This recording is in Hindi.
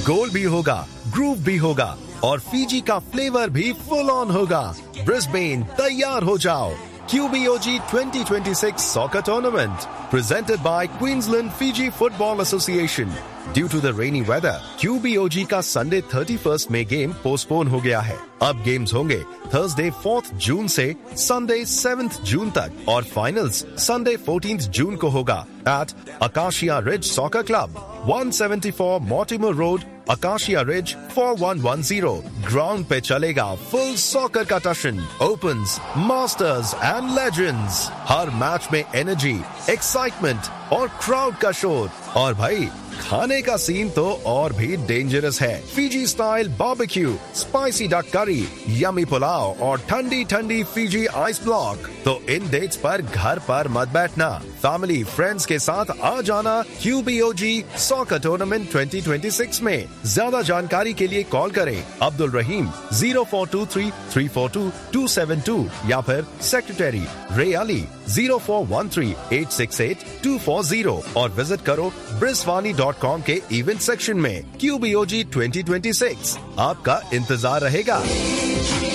गोल भी होगा, ग्रूव भी होगा और फीजी का फ्लेवर भी फुल ऑन होगा। ब्रिस्बेन तैयार हो जाओ। QBOG 2026 Soccer Tournament presented by Queensland Fiji Football Association. Due to the rainy weather, QBOG का Sunday 31st में गेम पोस्टपोन हो गया है। अब गेम्स होंगे Thursday 4th जून से Sunday 7th जून तक और फाइनल्स Sunday 14th जून को होगा at Acacia Ridge Soccer Club, 174 Mortimer Road, Acacia Ridge 4110. Ground पे चलेगा फुल सॉकर का टशन, opens, masters and legends. Her match में एनर्जी, एक्साइटमेंट और क्राउड का शोर। और भाई खाने का सीन तो और भी डेंजरस है। Fiji style barbecue, spicy duck करी, यमी पुलाव और ठंडी ठंडी फीजी आइस ब्लॉक। तो इन डेट्स पर घर पर मत बैठना, फैमिली फ्रेंड्स के साथ आ जाना QBOG सॉकर टूर्नामेंट 2026 में। ज्यादा जानकारी के लिए कॉल करें अब्दुल रहीम 0423 342 272 या फिर सेक्रेटरी रे अली 0413 868 240 और विजिट करो briswani.com के इवेंट सेक्शन में। QBOG 2026 आपका इंतजार रहेगा।